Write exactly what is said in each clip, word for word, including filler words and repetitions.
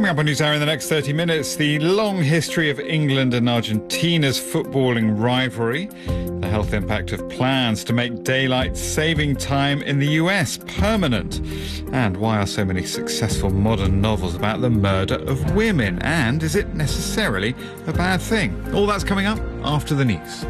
Coming up on NewsHour in the next thirty minutes, the long history of England and Argentina's footballing rivalry, the health impact of plans to make daylight saving time in the U S permanent, and why are so many successful modern novels about the murder of women, and is it necessarily a bad thing? All that's coming up after the news.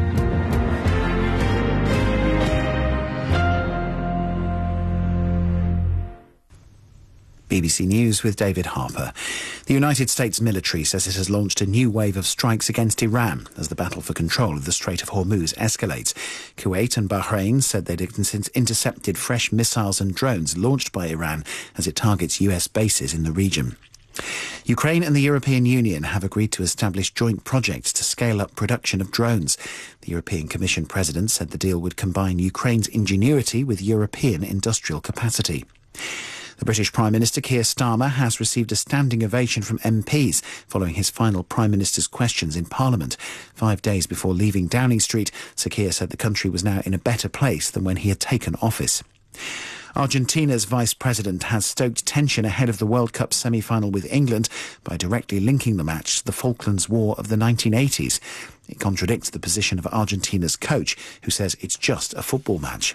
B B C News with David Harper. The United States military says it has launched a new wave of strikes against Iran as the battle for control of the Strait of Hormuz escalates. Kuwait and Bahrain said they'd intercepted fresh missiles and drones launched by Iran as it targets U S bases in the region. Ukraine and the European Union have agreed to establish joint projects to scale up production of drones. The European Commission president said the deal would combine Ukraine's ingenuity with European industrial capacity. The British Prime Minister Keir Starmer has received a standing ovation from M Ps following his final Prime Minister's questions in Parliament. Five days before leaving Downing Street, Sir Keir said the country was now in a better place than when he had taken office. Argentina's vice president has stoked tension ahead of the World Cup semi-final with England by directly linking the match to the Falklands War of the nineteen eighties. It contradicts the position of Argentina's coach, who says it's just a football match.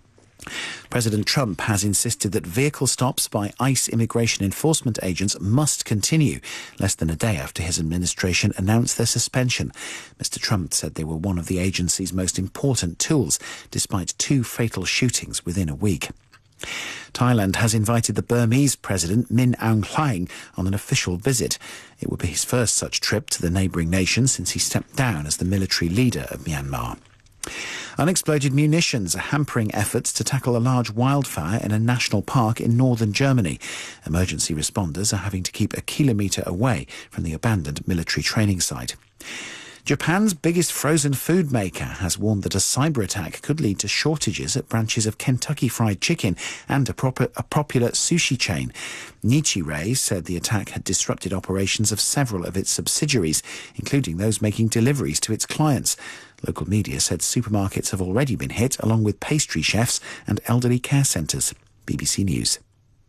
President Trump has insisted that vehicle stops by ICE immigration enforcement agents must continue, less than a day after his administration announced their suspension. Mister Trump said they were one of the agency's most important tools, despite two fatal shootings within a week. Thailand has invited the Burmese President Min Aung Hlaing on an official visit. It would be his first such trip to the neighbouring nation since he stepped down as the military leader of Myanmar. Unexploded munitions are hampering efforts to tackle a large wildfire in a national park in northern Germany. Emergency responders are having to keep a kilometre away from the abandoned military training site. Japan's biggest frozen food maker has warned that a cyber attack could lead to shortages at branches of Kentucky Fried Chicken and a, proper, a popular sushi chain. Nichirei said the attack had disrupted operations of several of its subsidiaries, including those making deliveries to its clients. Local media said supermarkets have already been hit, along with pastry chefs and elderly care centres. B B C News.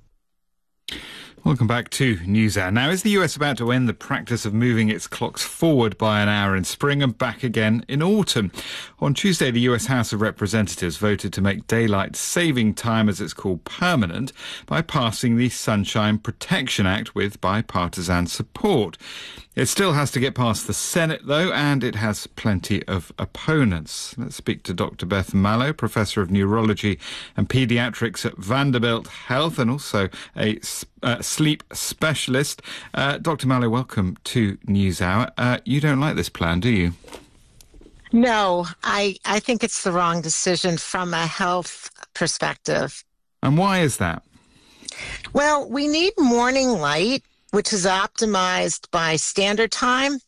Welcome back to NewsHour. Now, is the U S about to end the practice of moving its clocks forward by an hour in spring and back again in autumn? On Tuesday, the U S House of Representatives voted to make daylight saving time, as it's called, permanent by passing the Sunshine Protection Act with bipartisan support. It still has to get past the Senate, though, and it has plenty of opponents. Let's speak to Doctor Beth Mallow, Professor of Neurology and Paediatrics at Vanderbilt Health and also a uh, sleep specialist. Uh, Doctor Mallow, welcome to NewsHour. Uh, you don't like this plan, do you? No, I, I think it's the wrong decision from a health perspective. And why is that? Well, we need morning light, which is optimized by standard time,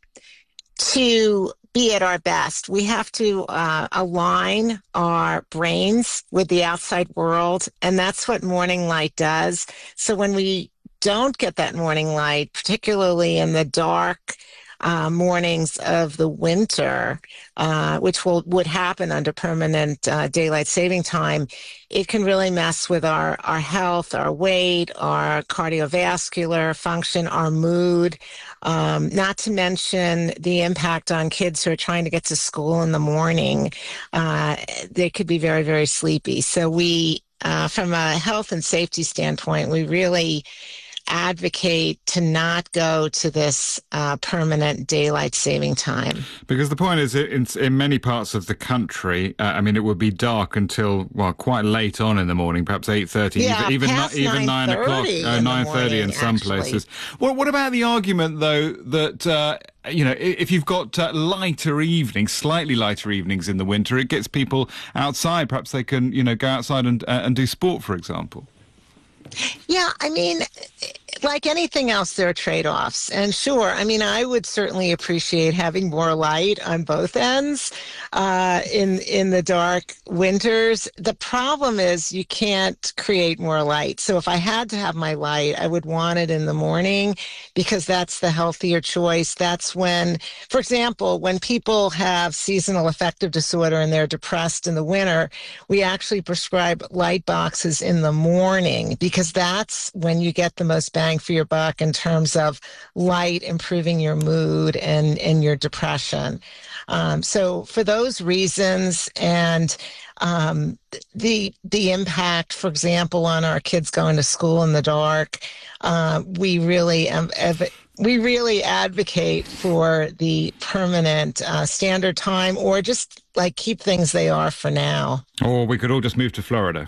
to be at our best. We have to uh, align our brains with the outside world, and that's what morning light does. So when we don't get that morning light, particularly in the dark uh, mornings of the winter, uh, which will would happen under permanent uh, daylight saving time, it can really mess with our, our health, our weight, our cardiovascular function, our mood, um, not to mention the impact on kids who are trying to get to school in the morning. Uh, they could be very, very sleepy. So we, uh, from a health and safety standpoint, we really advocate to not go to this uh, permanent daylight saving time. Because the point is, in, in many parts of the country, uh, I mean, it would be dark until, well, quite late on in the morning, perhaps eight thirty, yeah, even past even nine o'clock, uh, nine thirty in some actually. places. Well, what about the argument, though, that uh, you know, if you've got uh, lighter evenings, slightly lighter evenings in the winter, it gets people outside. Perhaps they can, you know, go outside and uh, and do sport, for example. Yeah, I mean, like anything else, there are trade-offs. And sure, I mean, I would certainly appreciate having more light on both ends uh, in in the dark winters. The problem is you can't create more light. So if I had to have my light, I would want it in the morning because that's the healthier choice. That's when, for example, when people have seasonal affective disorder and they're depressed in the winter, we actually prescribe light boxes in the morning because that's when you get the most bang bang for your buck in terms of light improving your mood and, and your depression. Um, so for those reasons, and um, the the impact, for example, on our kids going to school in the dark, uh, we really um, ev- we really advocate for the permanent uh, standard time, or just like keep things they are for now. Or we could all just move to Florida.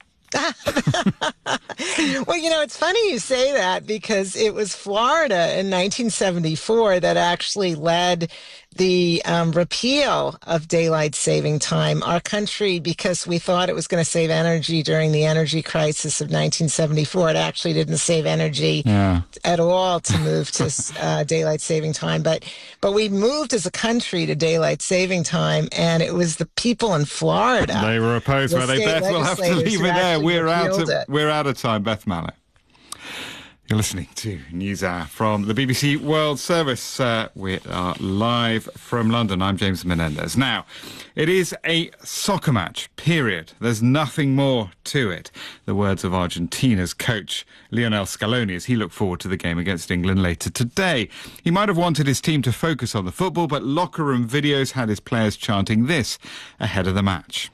Well, you know, it's funny you say that, because it was Florida in nineteen seventy-four that actually led the um, repeal of daylight saving time. Our country, because we thought it was going to save energy during the energy crisis of nineteen seventy-four, it actually didn't save energy yeah. at all to move to uh, daylight saving time. But but we moved as a country to daylight saving time, and it was the people in Florida. They were opposed, were they, Beth? We'll have to leave it there. We're out of, we're out of time. Beth Mallow. You're listening to NewsHour from the B B C World Service. Uh, we are live from London. I'm James Menendez. Now, it is a soccer match, period. There's nothing more to it. The words of Argentina's coach, Lionel Scaloni, as he looked forward to the game against England later today. He might have wanted his team to focus on the football, but locker room videos had his players chanting this ahead of the match.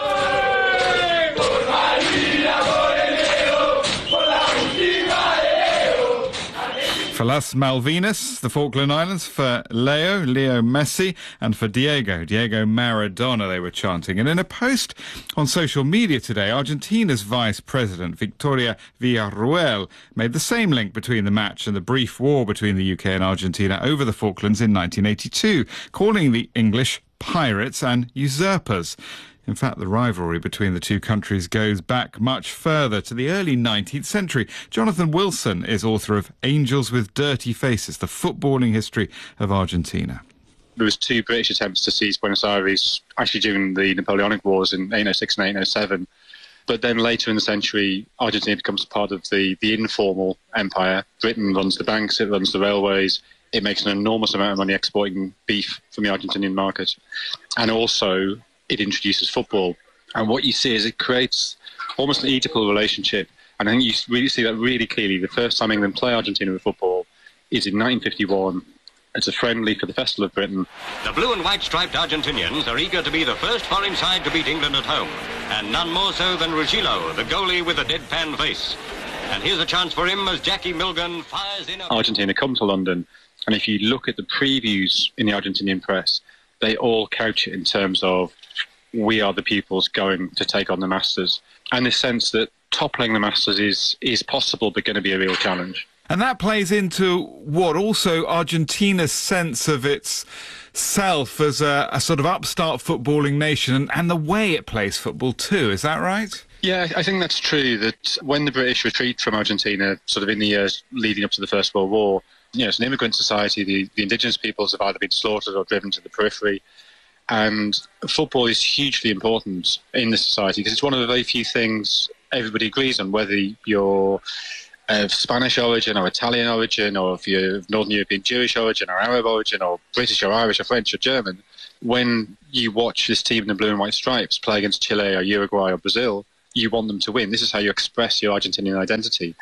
For Las Malvinas, the Falkland Islands, for Leo, Leo Messi, and for Diego, Diego Maradona, they were chanting. And in a post on social media today, Argentina's Vice President, Victoria Villarruel, made the same link between the match and the brief war between the U K and Argentina over the Falklands in nineteen eighty-two, calling the English pirates and usurpers. In fact, the rivalry between the two countries goes back much further, to the early nineteenth century. Jonathan Wilson is author of Angels with Dirty Faces, the footballing history of Argentina. There was two British attempts to seize Buenos Aires, actually during the Napoleonic Wars in eighteen oh six and eighteen oh seven. But then later in the century, Argentina becomes part of the, the informal empire. Britain runs the banks, it runs the railways. It makes an enormous amount of money exporting beef from the Argentinian market. And also, it introduces football. And what you see is it creates almost an Oedipal relationship. And I think you really see that really clearly. The first time England play Argentina with football is in nineteen fifty-one. It's a friendly for the Festival of Britain. The blue and white striped Argentinians are eager to be the first foreign side to beat England at home. And none more so than Ruggiero, the goalie with a deadpan face. And here's a chance for him as Jackie Milgan fires in. A... Argentina come to London. And if you look at the previews in the Argentinian press, they all couch it in terms of, we are the pupils going to take on the masters. And this sense that toppling the masters is is possible, but going to be a real challenge. And that plays into what also Argentina's sense of its self as a, a sort of upstart footballing nation, and, and the way it plays football too. Is that right? Yeah, I think that's true, that when the British retreat from Argentina, sort of in the years leading up to the First World War, you know, it's an immigrant society. The, the indigenous peoples have either been slaughtered or driven to the periphery. And football is hugely important in this society because it's one of the very few things everybody agrees on, whether you're of Spanish origin or Italian origin, or if you're of Northern European Jewish origin or Arab origin or British or Irish or French or German. When you watch this team in the blue and white stripes play against Chile or Uruguay or Brazil, you want them to win. This is how you express your Argentinian identity.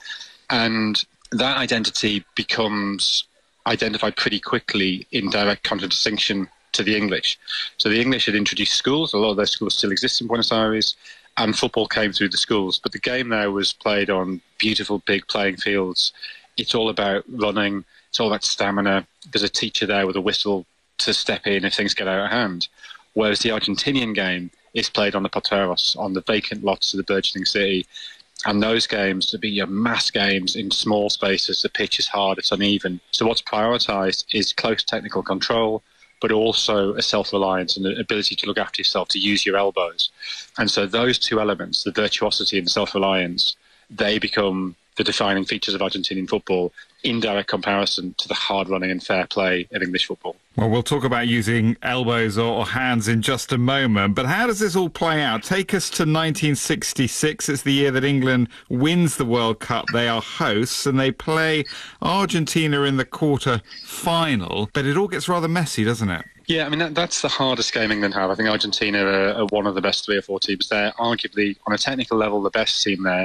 And that identity becomes identified pretty quickly in direct contradistinction to the English. So the English had introduced schools. A lot of those schools still exist in Buenos Aires, and football came through the schools. But the game there was played on beautiful big playing fields. It's all about running. It's all about stamina. There's a teacher there with a whistle to step in if things get out of hand. Whereas the Argentinian game is played on the Poteros, on the vacant lots of the burgeoning city. And those games, to be mass games in small spaces, the pitch is hard, it's uneven. So what's prioritised is close technical control, but also a self-reliance and the ability to look after yourself, to use your elbows. And so those two elements, the virtuosity and self-reliance, they become the defining features of Argentinian football in direct comparison to the hard running and fair play of English football. Well, we'll talk about using elbows or hands in just a moment, but how does this all play out? Take us to nineteen sixty-six. It's the year that England wins the World Cup. They are hosts and they play Argentina in the quarter final, but it all gets rather messy, doesn't it? Yeah, I mean, that, that's the hardest game England have. I think Argentina are, are one of the best three or four teams there, arguably on a technical level the best team there.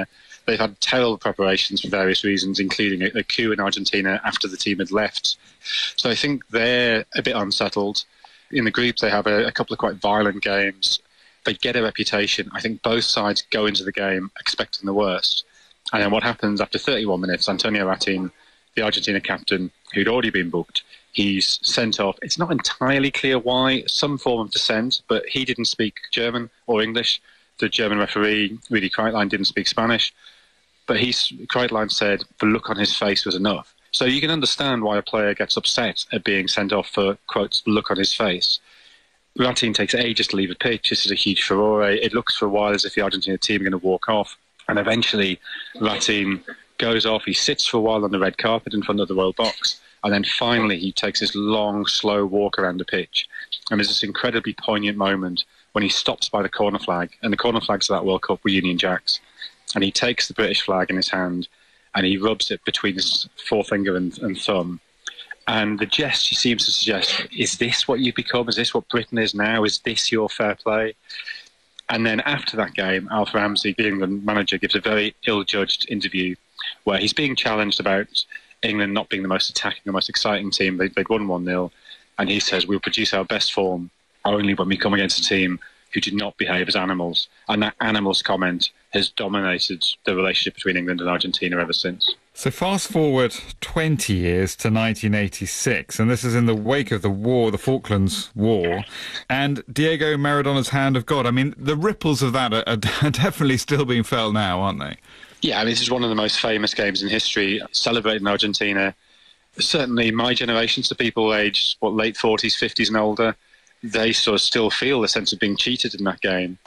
They've had terrible preparations for various reasons, including a, a coup in Argentina after the team had left. So I think they're a bit unsettled. In the group, they have a, a couple of quite violent games. They get a reputation. I think both sides go into the game expecting the worst. And then what happens after thirty-one minutes, Antonio Ratin, the Argentina captain, who'd already been booked, he's sent off. It's not entirely clear why, some form of dissent, but he didn't speak German or English. The German referee, Rudi Kreitlein, didn't speak Spanish. But he's, Kreitlein said the look on his face was enough. So you can understand why a player gets upset at being sent off for, quote, the look on his face. Ratin takes ages to leave the pitch. This is a huge furore. It looks for a while as if the Argentina team are going to walk off. And eventually, Ratin goes off. He sits for a while on the red carpet in front of the Royal Box. And then finally, he takes this long, slow walk around the pitch. And there's this incredibly poignant moment when he stops by the corner flag. And the corner flags of that World Cup were Union Jacks. And he takes the British flag in his hand and he rubs it between his forefinger and, and thumb. And the gesture seems to suggest, is this what you've become? Is this what Britain is now? Is this your fair play? And then after that game, Alf Ramsey, the England manager, gives a very ill-judged interview where he's being challenged about England not being the most attacking, the most exciting team. They, they'd won one nil. And he says, we'll produce our best form only when we come against a team who did not behave as animals. And that animals comment has dominated the relationship between England and Argentina ever since. So fast forward twenty years to nineteen eighty-six, and this is in the wake of the war, the Falklands War, and Diego Maradona's hand of God. I mean, the ripples of that are, are definitely still being felt now, aren't they? Yeah, I mean, this is one of the most famous games in history, celebrated in Argentina. Certainly my generation, so people aged, what, late forties, fifties and older, they sort of still feel the sense of being cheated in that game.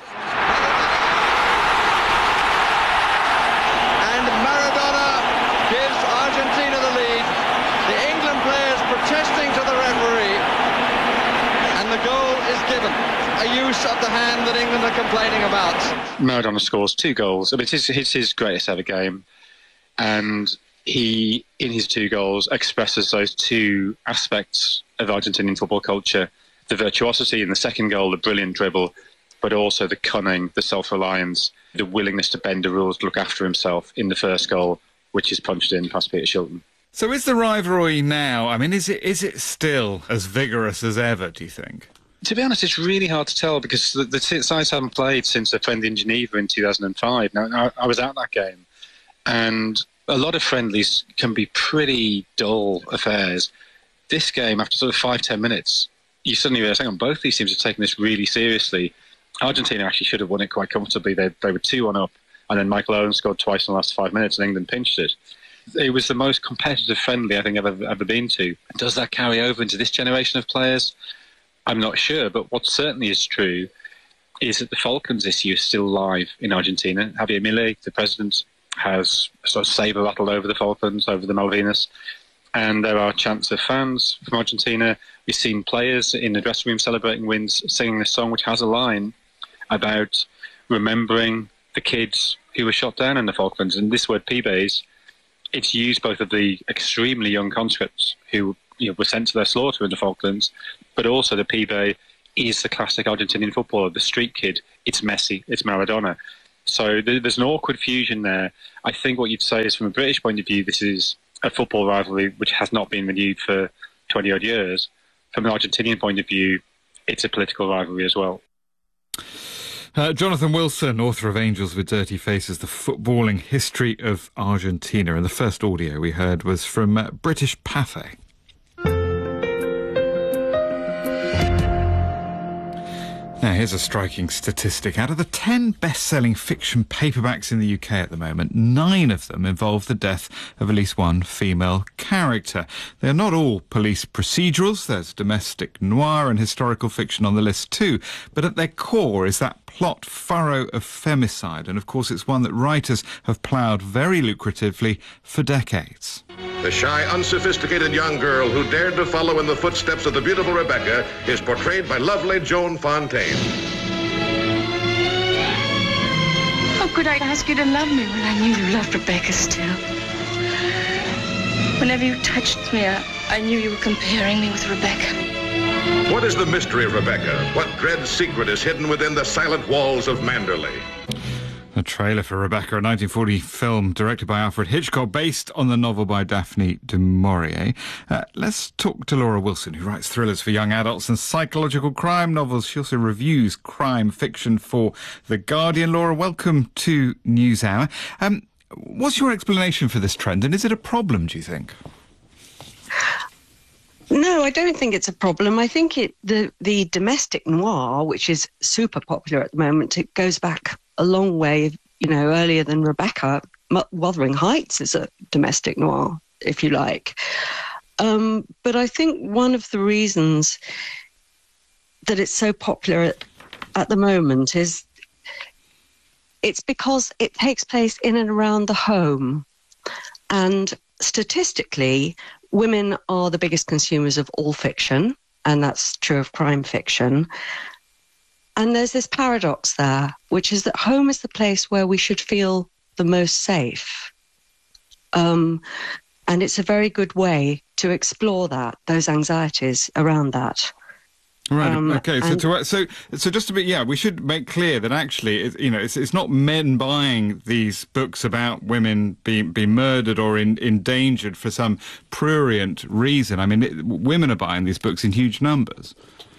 And Maradona gives Argentina the lead. The England players protesting to the referee. And the goal is given. A use of the hand that England are complaining about. Maradona scores two goals. I mean, it's his, it's his greatest ever game. And he, in his two goals, expresses those two aspects of Argentinian football culture. The virtuosity in the second goal, the brilliant dribble, but also the cunning, the self-reliance, the willingness to bend the rules, to look after himself in the first goal, which is punched in past Peter Shilton. So is the rivalry now, I mean, is it is it still as vigorous as ever, do you think? To be honest, it's really hard to tell because the, the sides haven't played since their friendly in Geneva in two thousand five. Now, I, I was at that game, and a lot of friendlies can be pretty dull affairs. This game, after sort of five, ten minutes, you suddenly realise, hang on, both these teams are taking this really seriously. Argentina actually should have won it quite comfortably. They, they were two one up, and then Michael Owen scored twice in the last five minutes, and England pinched it. It was the most competitive friendly I think I've ever, ever been to. Does that carry over into this generation of players? I'm not sure, but what certainly is true is that the Falklands issue is still live in Argentina. Javier Milei, the president, has sort of saber rattled over the Falklands, over the Malvinas, and there are chants of fans from Argentina. We've seen players in the dressing room celebrating wins, singing this song which has a line about remembering the kids who were shot down in the Falklands. And this word pibes, it's used both of the extremely young conscripts who you know, were sent to their slaughter in the Falklands, but also the pibe is the classic Argentinian footballer, the street kid. It's Messi, it's Maradona. So there's an awkward fusion there. I think what you'd say is, from a British point of view, this is a football rivalry which has not been renewed for twenty-odd years. From an Argentinian point of view, it's a political rivalry as well. Uh, Jonathan Wilson, author of Angels with Dirty Faces, The Footballing History of Argentina. And the first audio we heard was from uh, British Pathé. Now, here's a striking statistic. Out of the ten best-selling fiction paperbacks in the U K at the moment, nine of them involve the death of at least one female character. They're not all police procedurals. There's domestic noir and historical fiction on the list too. But at their core is that plot furrow of femicide. And, of course, it's one that writers have ploughed very lucratively for decades. The shy, unsophisticated young girl who dared to follow in the footsteps of the beautiful Rebecca is portrayed by lovely Joan Fontaine. How could I ask you to love me when I knew you loved Rebecca still? Whenever you touched me, I, I knew you were comparing me with Rebecca. What is the mystery of Rebecca? What dread secret is hidden within the silent walls of Manderley? A trailer for Rebecca, a nineteen forty film directed by Alfred Hitchcock, based on the novel by Daphne du Maurier. Uh, let's talk to Laura Wilson, who writes thrillers for young adults and psychological crime novels. She also reviews crime fiction for The Guardian. Laura, welcome to NewsHour. Um, what's your explanation for this trend, and is it a problem, do you think? No, I don't think it's a problem. I think it the the domestic noir, which is super popular at the moment, it goes back a long way, you know, earlier than Rebecca. Wuthering Heights is a domestic noir, if you like. Um, but I think one of the reasons that it's so popular at, at the moment is it's because it takes place in and around the home. And statistically, women are the biggest consumers of all fiction, and that's true of crime fiction. And there's this paradox there, which is that home is the place where we should feel the most safe. Um, and it's a very good way to explore that, those anxieties around that. Right. Um, okay. So, to, so, so just to be, yeah, we should make clear that actually, it, you know, it's it's not men buying these books about women being being murdered or in, endangered for some prurient reason. I mean, it, women are buying these books in huge numbers.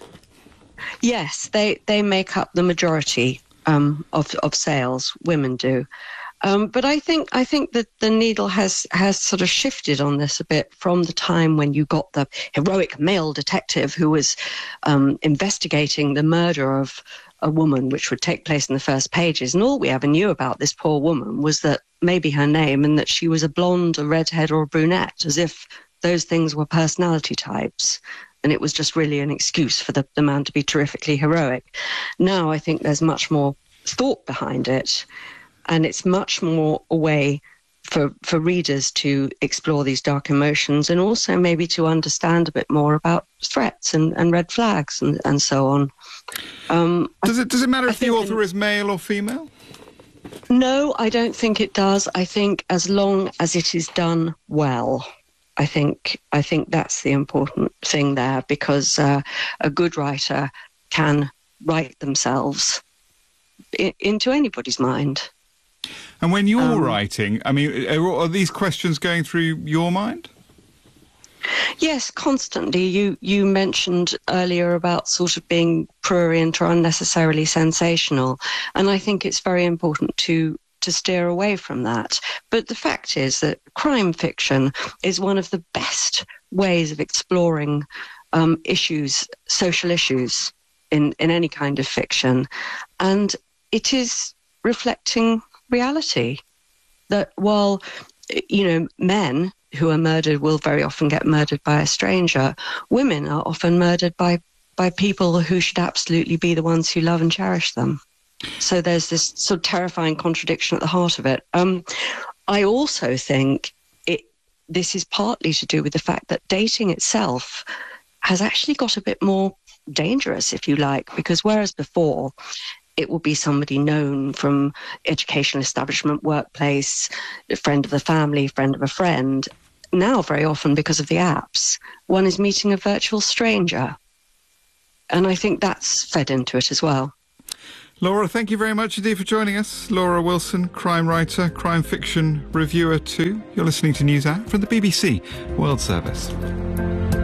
Yes, they they make up the majority um, of of sales. Women do. Um, but I think I think that the needle has, has sort of shifted on this a bit from the time when you got the heroic male detective who was um, investigating the murder of a woman, which would take place in the first pages. And all we ever knew about this poor woman was that maybe her name and that she was a blonde, a redhead or a brunette, as if those things were personality types. And it was just really an excuse for the, the man to be terrifically heroic. Now I think there's much more thought behind it. And it's much more a way for, for readers to explore these dark emotions and also maybe to understand a bit more about threats and, and red flags and, and so on. Um, does it does it matter I if the author is male or female? No, I don't think it does. I think as long as it is done well, I think I think that's the important thing there, because uh, a good writer can write themselves I- into anybody's mind. And when you're um, writing, I mean, are, are these questions going through your mind? Yes, constantly. You you mentioned earlier about sort of being prurient or unnecessarily sensational, and I think it's very important to to steer away from that. But the fact is that crime fiction is one of the best ways of exploring um, issues, social issues in, in any kind of fiction, and it is reflecting reality, that while, you know, men who are murdered will very often get murdered by a stranger, women are often murdered by, by people who should absolutely be the ones who love and cherish them. So there's this sort of terrifying contradiction at the heart of it. Um, I also think it this is partly to do with the fact that dating itself has actually got a bit more dangerous, if you like, because whereas before it will be somebody known from educational establishment, workplace, a friend of the family, friend of a friend. Now, very often, because of the apps, one is meeting a virtual stranger. And I think that's fed into it as well. Laura, thank you very much indeed for joining us. Laura Wilson, crime writer, crime fiction reviewer too. You're listening to NewsHour from the B B C World Service.